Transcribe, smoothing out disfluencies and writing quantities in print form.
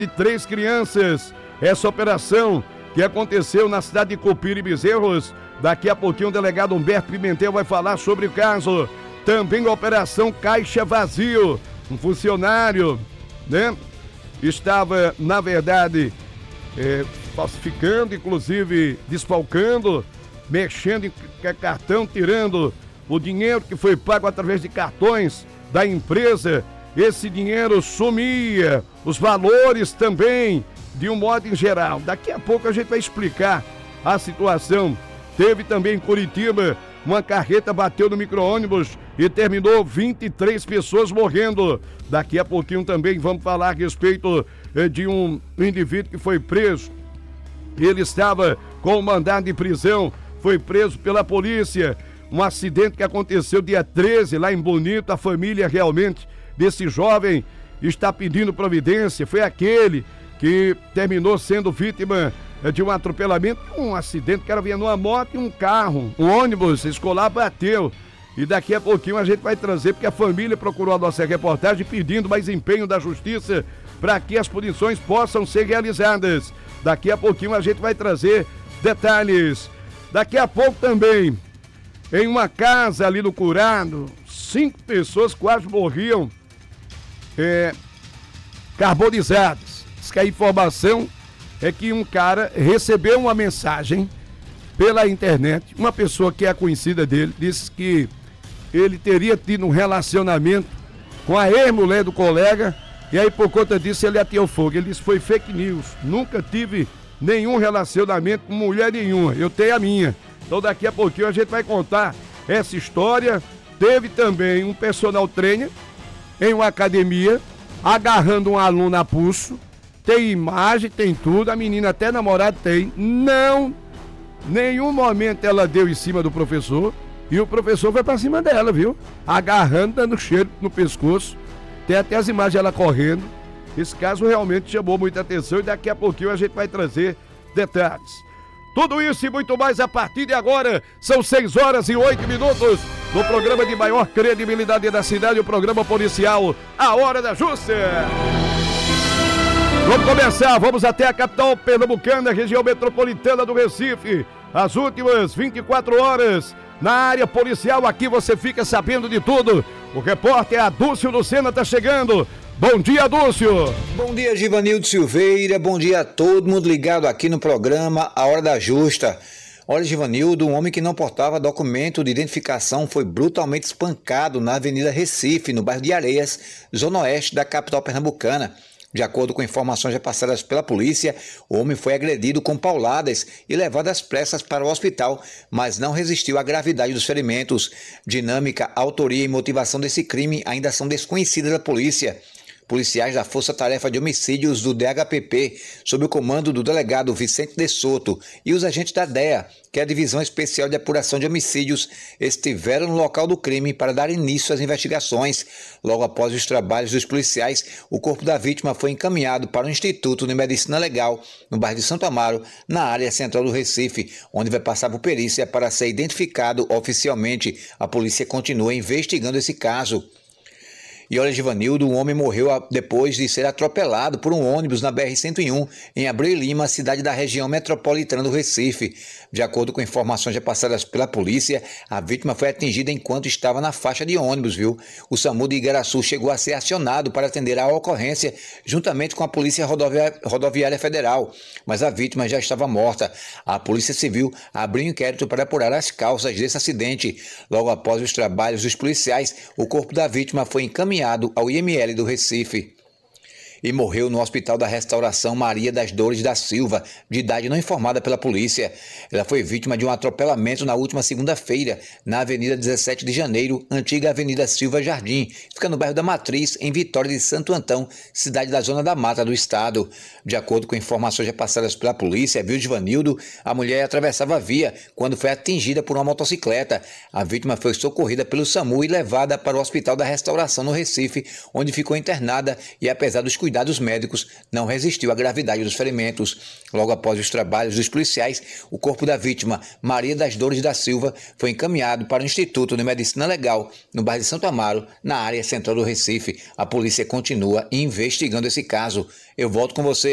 de 3 crianças. Essa operação que aconteceu na cidade de Cupira e Bezerros. Daqui a pouquinho o delegado Humberto Pimentel vai falar sobre o caso. Também a operação Caixa Vazio. Um funcionário, né? Estava, na verdade, falsificando, inclusive desfalcando, mexendo em cartão, tirando o dinheiro que foi pago através de cartões da empresa. Esse dinheiro sumia, os valores também, de um modo em geral. Daqui a pouco a gente vai explicar a situação. Teve também em Curitiba, uma carreta bateu no micro-ônibus e terminou 23 pessoas morrendo. Daqui a pouquinho também vamos falar a respeito de um indivíduo que foi preso. Ele estava com mandado de prisão, foi preso pela polícia. Um acidente que aconteceu dia 13 lá em Bonito. A família realmente desse jovem está pedindo providência. Foi aquele que terminou sendo vítima de um atropelamento, um acidente. O cara vinha numa moto e um carro, um ônibus escolar bateu. E daqui a pouquinho a gente vai trazer, porque a família procurou a nossa reportagem pedindo mais empenho da justiça para que as punições possam ser realizadas. Daqui a pouquinho a gente vai trazer detalhes. Daqui a pouco também, em uma casa ali no Curado, 5 pessoas quase morriam carbonizadas. Diz que a informação é que um cara recebeu uma mensagem pela internet, uma pessoa que é conhecida dele, disse que ele teria tido um relacionamento com a ex-mulher do colega, e aí por conta disso ele ateou fogo. Ele disse que foi fake news, nunca tive nenhum relacionamento com mulher nenhuma, eu tenho a minha. Então daqui a pouquinho a gente vai contar essa história. Teve também um personal trainer em uma academia, agarrando um aluno a pulso. Tem imagem, tem tudo, a menina até namorado tem. Não, nenhum momento ela deu em cima do professor e o professor foi pra cima dela, viu? Agarrando, dando cheiro no pescoço. Tem até as imagens dela correndo. Esse caso realmente chamou muita atenção e daqui a pouquinho a gente vai trazer detalhes. Tudo isso e muito mais a partir de agora. São 6h08 no programa de maior credibilidade da cidade, o programa policial A Hora da Justa. Vamos começar, vamos até a capital pernambucana, região metropolitana do Recife. As últimas 24 horas na área policial, aqui você fica sabendo de tudo. O repórter Adúcio Lucena está chegando. Bom dia, Adúcio. Bom dia, Givanildo Silveira. Bom dia a todo mundo ligado aqui no programa A Hora da Justa. Olha, Givanildo, um homem que não portava documento de identificação foi brutalmente espancado na Avenida Recife, no bairro de Areias, zona oeste da capital pernambucana. De acordo com informações repassadas pela polícia, o homem foi agredido com pauladas e levado às pressas para o hospital, mas não resistiu à gravidade dos ferimentos. Dinâmica, autoria e motivação desse crime ainda são desconhecidas da polícia. Policiais da Força Tarefa de Homicídios do DHPP, sob o comando do delegado Vicente de Soto, e os agentes da DEA, que é a Divisão Especial de Apuração de Homicídios, estiveram no local do crime para dar início às investigações. Logo após os trabalhos dos policiais, o corpo da vítima foi encaminhado para o Instituto de Medicina Legal, no bairro de Santo Amaro, na área central do Recife, onde vai passar por perícia para ser identificado oficialmente. A polícia continua investigando esse caso. E olha, Givanildo, um homem morreu depois de ser atropelado por um ônibus na BR-101, em Abreu e Lima, cidade da região metropolitana do Recife. De acordo com informações repassadas pela polícia, a vítima foi atingida enquanto estava na faixa de ônibus, viu? O SAMU de Igaraçu chegou a ser acionado para atender a ocorrência, juntamente com a Polícia Rodoviária Federal, mas a vítima já estava morta. A Polícia Civil abriu inquérito para apurar as causas desse acidente. Logo após os trabalhos dos policiais, o corpo da vítima foi encaminhado ao IML do Recife e morreu no Hospital da Restauração Maria das Dores da Silva, de idade não informada pela polícia. Ela foi vítima de um atropelamento na última segunda-feira, na Avenida 17 de Janeiro, antiga Avenida Silva Jardim, fica no bairro da Matriz, em Vitória de Santo Antão, cidade da Zona da Mata do estado. De acordo com informações repassadas pela polícia, viu, Givanildo, a mulher atravessava a via quando foi atingida por uma motocicleta. A vítima foi socorrida pelo SAMU e levada para o Hospital da Restauração no Recife, onde ficou internada e, apesar dos cuidados cuidados médicos, não resistiu à gravidade dos ferimentos. Logo após os trabalhos dos policiais, o corpo da vítima, Maria das Dores da Silva, foi encaminhado para o Instituto de Medicina Legal, no bairro de Santo Amaro, na área central do Recife. A polícia continua investigando esse caso. Eu volto com você.